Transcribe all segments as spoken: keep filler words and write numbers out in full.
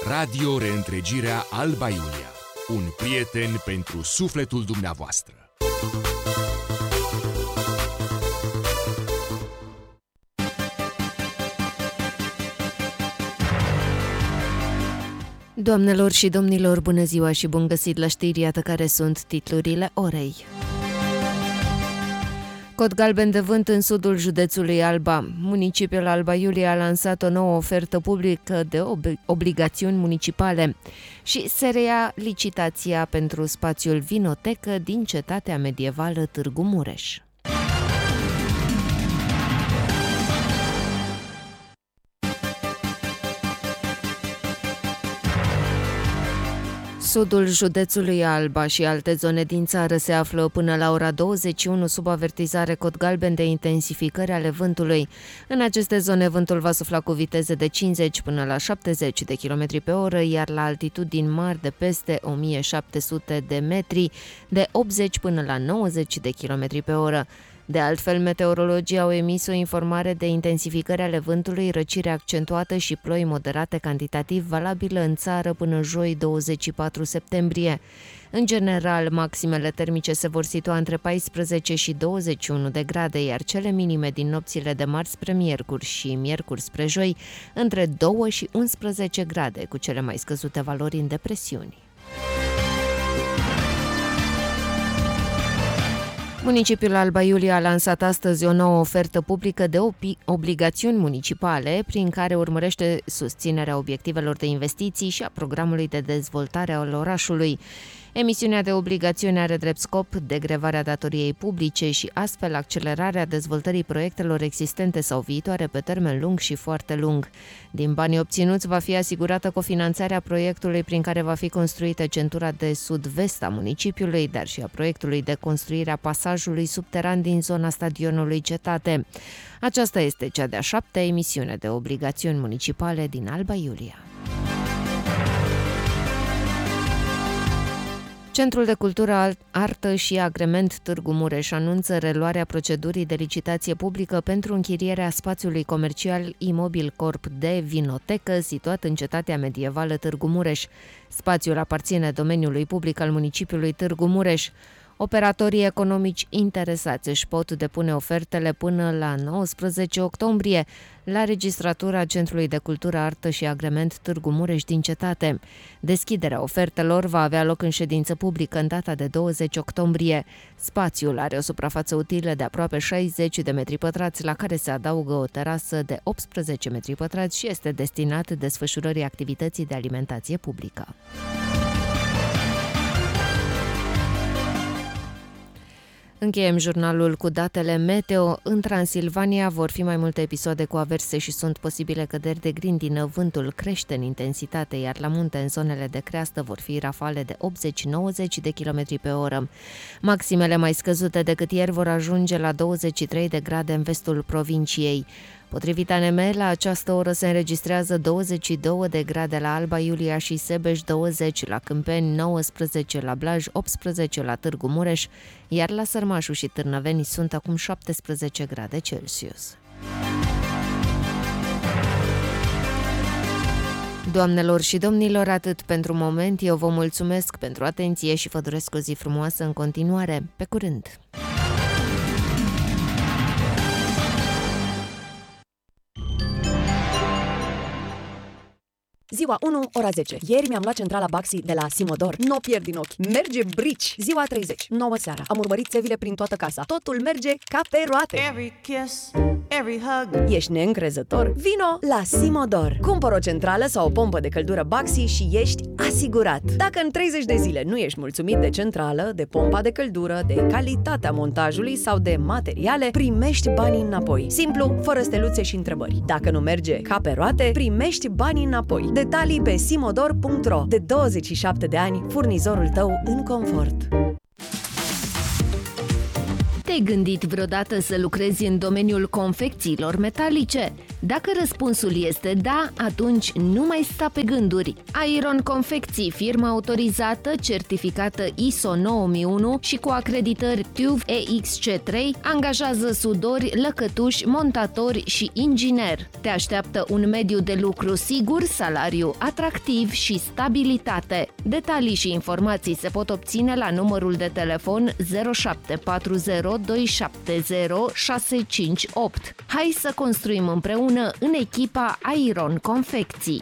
Radio Reîntregirea Alba Iulia. Un prieten pentru sufletul dumneavoastră. Doamnelor și domnilor, bună ziua și bun găsit la știri, iată care sunt titlurile orei. Cod galben de vânt în sudul județului Alba. Municipiul Alba Iulia a lansat o nouă ofertă publică de ob- obligațiuni municipale și se reia licitația pentru spațiul Vinotecă din cetatea medievală Târgu Mureș. Sudul județului Alba și alte zone din țară se află până la ora douăzeci și unu sub avertizare cod galben de intensificări ale vântului. În aceste zone vântul va sufla cu viteze de cincizeci până la șaptezeci de kilometri pe oră, iar la altitudini mari de peste o mie șapte sute de metri, de optzeci până la nouăzeci de kilometri pe oră. De altfel, meteorologii au emis o informare de intensificări ale vântului, răcire accentuată și ploi moderate cantitativ valabilă în țară până joi douăzeci și patru septembrie. În general, maximele termice se vor situa între paisprezece și douăzeci și unu de grade, iar cele minime din nopțile de marți spre miercuri și miercuri spre joi între doi și unsprezece grade, cu cele mai scăzute valori în depresiuni. Municipiul Alba Iulia a lansat astăzi o nouă ofertă publică de obligațiuni municipale, prin care urmărește susținerea obiectivelor de investiții și a programului de dezvoltare al orașului. Emisiunea de obligațiuni are drept scop degrevarea datoriei publice și astfel accelerarea dezvoltării proiectelor existente sau viitoare pe termen lung și foarte lung. Din banii obținuți va fi asigurată cofinanțarea proiectului prin care va fi construită centura de sud-vest a municipiului, dar și a proiectului de construire a pasajului subteran din zona stadionului Cetate. Aceasta este cea de-a șaptea emisiune de obligațiuni municipale din Alba Iulia. Centrul de Cultură, Artă și Agrement Târgu Mureș anunță reluarea procedurii de licitație publică pentru închirierea spațiului comercial Imobil Corp de Vinotecă, situat în cetatea medievală Târgu Mureș. Spațiul aparține domeniului public al municipiului Târgu Mureș. Operatorii economici interesați își pot depune ofertele până la nouăsprezece octombrie la registratura Centrului de Cultură, Artă și Agrement Târgu Mureș din cetate. Deschiderea ofertelor va avea loc în ședință publică în data de douăzeci octombrie. Spațiul are o suprafață utilă de aproape șaizeci de metri pătrați, la care se adaugă o terasă de optsprezece metri pătrați și este destinat desfășurării activității de alimentație publică. Încheiem jurnalul cu datele meteo. În Transilvania vor fi mai multe episoade cu averse și sunt posibile căderi de grindină. Vântul crește în intensitate, iar la munte, în zonele de creastă, vor fi rafale de optzeci nouăzeci de kilometri pe oră. Maximele mai scăzute decât ieri vor ajunge la douăzeci și trei de grade în vestul provinciei. Potrivit A N M, la această oră se înregistrează douăzeci și două de grade la Alba Iulia și Sebeș, douăzeci la Câmpeni, nouăsprezece la Blaj, optsprezece la Târgu Mureș, iar la Sărmașu și Târnăveni sunt acum șaptesprezece grade Celsius. Doamnelor și domnilor, atât pentru moment. Eu vă mulțumesc pentru atenție și vă doresc o zi frumoasă în continuare. Pe curând! Ziua unu, ora zece. Ieri mi-am luat centrala Baxi de la Simodor. N-o pierd din ochi. Merge brici. Ziua treizeci. nouă seara. Am urmărit țevile prin toată casa. Totul merge ca pe roate. Every kiss, every hug. Ești neîncrezător? Vino la Simodor. Cumpăr o centrală sau o pompă de căldură Baxi și ești asigurat. Dacă în treizeci de zile nu ești mulțumit de centrală, de pompa de căldură, de calitatea montajului sau de materiale, primești banii înapoi. Simplu, fără steluțe și întrebări. Dacă nu merge ca pe roate, primești banii înapoi. Detalii pe simodor punct ro. De douăzeci și șapte de ani, furnizorul tău în confort. Te-ai gândit vreodată să lucrezi în domeniul confecțiilor metalice? Dacă răspunsul este da, atunci nu mai sta pe gânduri. Iron Confecții, firmă autorizată, certificată I S O nouă mii unu și cu acreditări T U V E X C trei, angajează sudori, lăcătuși, montatori și ingineri. Te așteaptă un mediu de lucru sigur, salariu atractiv și stabilitate. Detalii și informații se pot obține la numărul de telefon zero șapte patru zero doi șapte zero șase cinci opt. Hai să construim împreună în echipa Iron Confecții.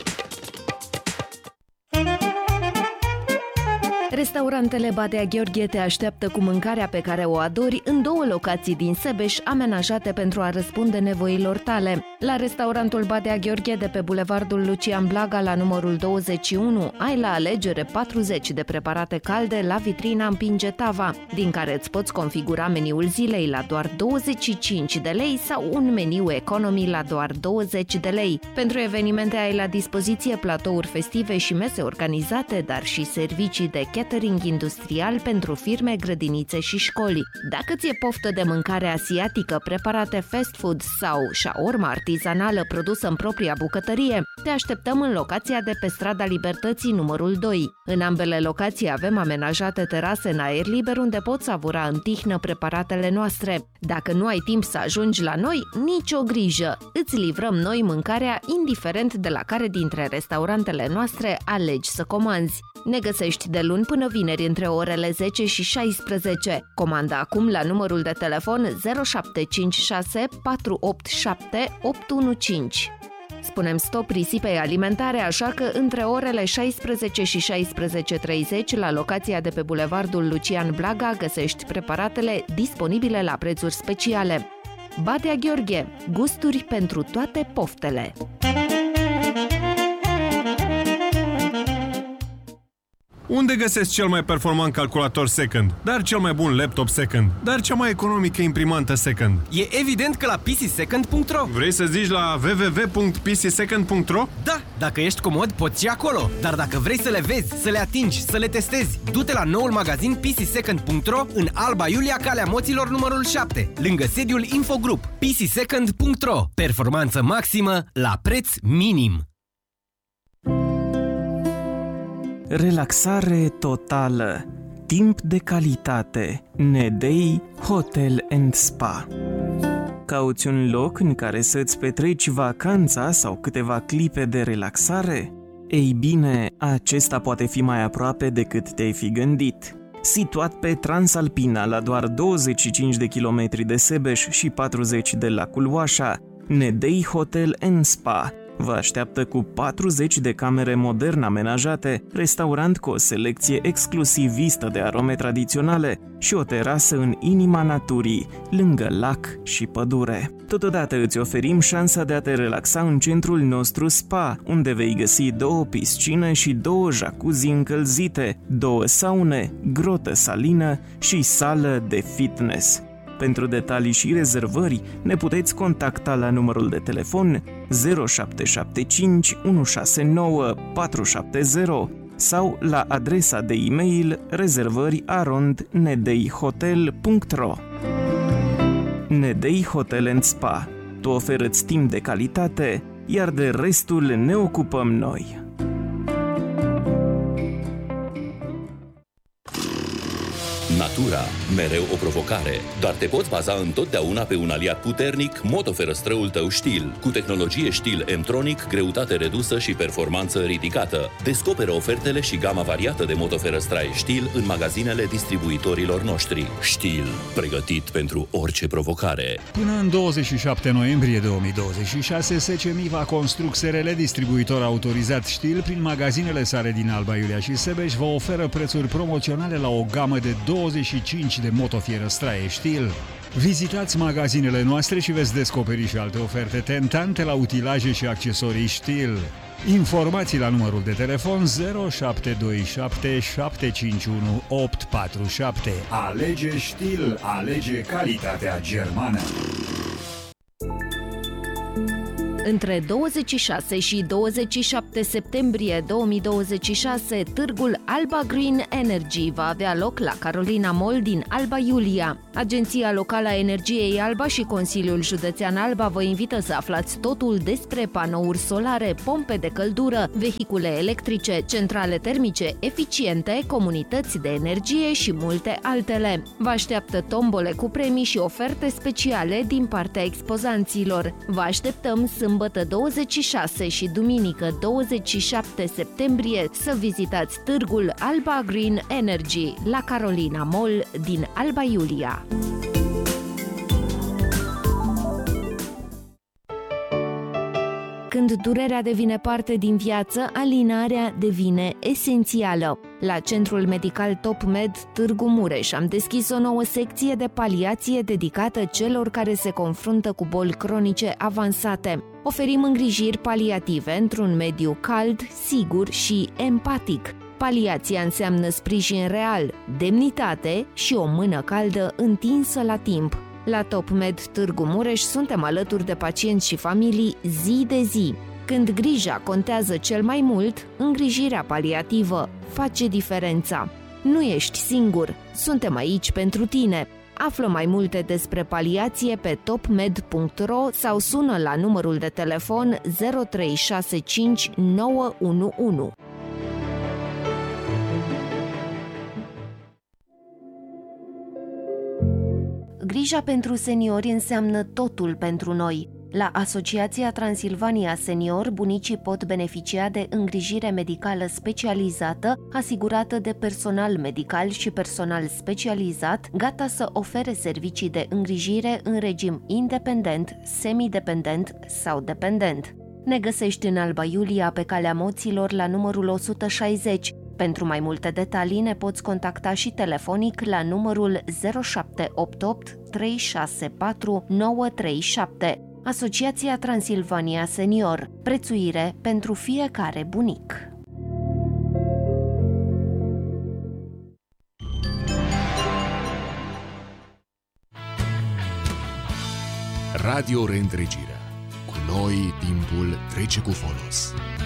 Restaurantele Badea Gheorghe te așteaptă cu mâncarea pe care o adori în două locații din Sebeș, amenajate pentru a răspunde nevoilor tale. La restaurantul Badea Gheorghe de pe bulevardul Lucian Blaga la numărul douăzeci și unu ai la alegere patruzeci de preparate calde la vitrina Împinge Tava, din care îți poți configura meniul zilei la doar douăzeci și cinci de lei sau un meniu economy la doar douăzeci de lei. Pentru evenimente ai la dispoziție platouri festive și mese organizate, dar și servicii de catering industrial pentru firme, grădinițe și școli. Dacă ți-e poftă de mâncare asiatică, preparate fast food sau shawarma artizanală produsă în propria bucătărie, te așteptăm în locația de pe strada Libertății numărul doi. În ambele locații avem amenajate terase în aer liber unde poți savura în tihnă preparatele noastre. Dacă nu ai timp să ajungi la noi, nicio grijă! Îți livrăm noi mâncarea indiferent de la care dintre restaurantele noastre alegi să comanzi. Ne găsești de luni până vineri între orele zece și șaisprezece. Comanda acum la numărul de telefon zero șapte cinci șase patru opt șapte opt unu cinci. Spunem stop risipei alimentare, așa că între orele șaisprezece și șaisprezece treizeci la locația de pe bulevardul Lucian Blaga găsești preparatele disponibile la prețuri speciale. Badea Gheorghe, gusturi pentru toate poftele! Unde găsesc cel mai performant calculator second, dar cel mai bun laptop second, dar cea mai economică imprimantă second? E evident că la P C second punct ro. Vrei să zici la w w w punct p c second punct ro? Da, dacă ești comod, poți și acolo. Dar dacă vrei să le vezi, să le atingi, să le testezi, du-te la noul magazin P C second punct ro în Alba Iulia, Calea Moților numărul șapte, lângă sediul Infogrup. P C second punct ro. Performanță maximă la preț minim. Relaxare totală, timp de calitate, Nedei Hotel and Spa. Cauți un loc în care să-ți petreci vacanța sau câteva clipe de relaxare? Ei bine, acesta poate fi mai aproape decât te-ai fi gândit. Situat pe Transalpina la doar douăzeci și cinci de kilometri de Sebeș și patruzeci de lacul Oașa, Nedei Hotel and Spa vă așteaptă cu patruzeci de camere modern amenajate, restaurant cu o selecție exclusivistă de arome tradiționale și o terasă în inima naturii, lângă lac și pădure. Totodată îți oferim șansa de a te relaxa în centrul nostru spa, unde vei găsi două piscine și două jacuzzi încălzite, două saune, grotă salină și sală de fitness. Pentru detalii și rezervări, ne puteți contacta la numărul de telefon zero șapte șapte cinci unu șase nouă patru șapte zero sau la adresa de e-mail rezervări arond nedei hotel punct ro. Nedei Hotel and Spa. Tu oferă-ți timp de calitate, iar de restul ne ocupăm noi. Natura, mereu o provocare, dar te poți baza întotdeauna pe un aliat puternic, motoferăstrăul tău Stihl, cu tehnologie Stihl M-Tronic, greutate redusă și performanță ridicată. Descoperă ofertele și gama variată de motoferăstraie Stihl în magazinele distribuitorilor noștri. Stihl, pregătit pentru orice provocare. Până în douăzeci și șapte noiembrie două mii douăzeci și șase, S C Miva Construc S R L, distribuitor autorizat Stihl, prin magazinele sale din Alba Iulia și Sebeș, vă oferă prețuri promoționale la o gamă de douăzeci și cinci de motofierăstraie Stihl. Vizitați magazinele noastre și veți descoperi și alte oferte tentante la utilaje și accesorii Stihl. Informații la numărul de telefon zero șapte doi șapte șapte cinci unu opt patru șapte. Alege Stihl, alege calitatea germană. Între douăzeci și șase și douăzeci și șapte septembrie două mii douăzeci și șase, târgul Alba Green Energy va avea loc la Carolina Mall din Alba Iulia. Agenția Locală a Energiei Alba și Consiliul Județean Alba vă invită să aflați totul despre panouri solare, pompe de căldură, vehicule electrice, centrale termice eficiente, comunități de energie și multe altele. Vă așteaptă tombole cu premii și oferte speciale din partea expozanților. Vă așteptăm sâmbătă douăzeci și șase și duminică douăzeci și șapte septembrie să vizitați târgul Alba Green Energy la Carolina Mall din Alba Iulia. Când durerea devine parte din viață, alinarea devine esențială. La Centrul Medical Top Med Târgu Mureș am deschis o nouă secție de paliație dedicată celor care se confruntă cu boli cronice avansate. Oferim îngrijiri paliative într-un mediu cald, sigur și empatic. Paliația înseamnă sprijin real, demnitate și o mână caldă întinsă la timp. La Top Med Târgu Mureș suntem alături de pacienți și familii zi de zi. Când grija contează cel mai mult, îngrijirea paliativă face diferența. Nu ești singur, suntem aici pentru tine. Află mai multe despre paliație pe topmed punct ro sau sună la numărul de telefon zero trei șase cinci nouă unu unu. Grija pentru seniori înseamnă totul pentru noi. La Asociația Transilvania Senior, bunicii pot beneficia de îngrijire medicală specializată, asigurată de personal medical și personal specializat, gata să ofere servicii de îngrijire în regim independent, semidependent sau dependent. Ne găsești în Alba Iulia, pe Calea Moților, la numărul o sută șaizeci. Pentru mai multe detalii ne poți contacta și telefonic la numărul zero șapte opt opt trei șase patru nouă trei șapte. Asociația Transilvania Senior. Prețuire pentru fiecare bunic. Radio Reîntregirea. Cu noi timpul trece cu folos.